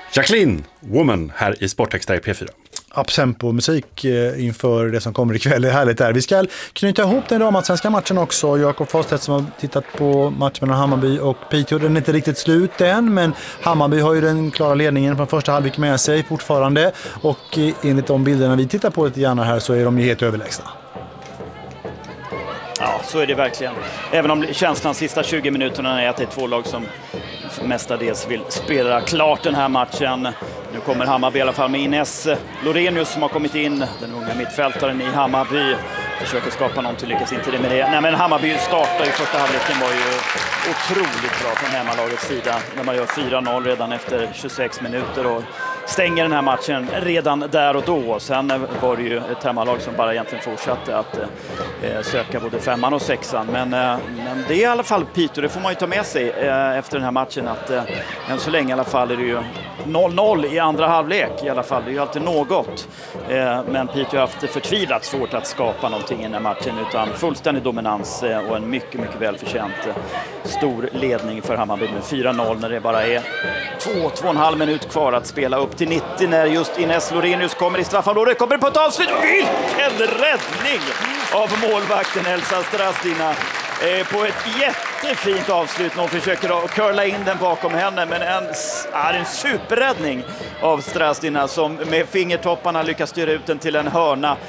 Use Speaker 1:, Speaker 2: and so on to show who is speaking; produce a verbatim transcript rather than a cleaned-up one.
Speaker 1: Jacqueline Woman här i Sportextra i P fyra.
Speaker 2: Uptempo musik inför det som kommer ikväll. Det är härligt där. Vi ska knyta ihop den damallsvenska matchen också. Jakob Fosstedt som har tittat på matchen mellan Hammarby och Piteå. Den är inte riktigt slut än, men Hammarby har ju den klara ledningen från första halvlek med sig fortfarande. Och enligt de bilderna vi tittar på lite grann här så är de ju helt överlägsna.
Speaker 3: Ja, så är det verkligen. Även om känslan sista tjugo minuterna är att det är två lag som mestadels vill spela klart den här matchen. Nu kommer Hammarby i alla fall med Ines Lorenius som har kommit in, den unga mittfältaren i Hammarby. Försöker skapa någonting, lyckas inte det med det. Nej, men Hammarby startar i första halvleken var ju otroligt bra från hemmalagets sida. När man gör fyra noll redan efter tjugosex minuter och stänger den här matchen redan där och då. Sen var det ju ett hemmalag som bara egentligen fortsatte att eh, söka både femman och sexan. Men, eh, men det är i alla fall Piteå, det får man ju ta med sig eh, efter den här matchen. Att eh, än så länge i alla fall är det ju noll noll i andra halvlek i alla fall. Det är ju alltid något. Eh, men Piteå har haft förtvivlat svårt att skapa någonting i den här matchen. Utan fullständig dominans eh, och en mycket, mycket välförtjänt eh, stor ledning för Hammarby med fyra noll när det bara är två, två och en halv minut kvar att spela upp till nittio när just Ines Lorenius kommer i straffområdet. Kommer på ett avslut. Vilken räddning av målvakten Elsa Strasdina eh, på ett jättefint avslut. Hon försöker att curla in den bakom henne, men en, är en superräddning av Strasdina som med fingertopparna lyckas styra ut den till en hörna.